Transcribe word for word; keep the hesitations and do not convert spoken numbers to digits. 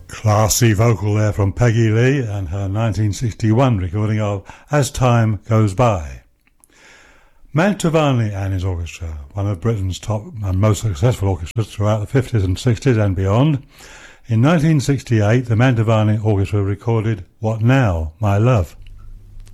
Classy vocal there from Peggy Lee and her nineteen sixty-one recording of As Time Goes By. Mantovani and his orchestra, one of Britain's top and most successful orchestras throughout the fifties and sixties and beyond. In nineteen sixty-eight, the Mantovani Orchestra recorded What Now, My Love?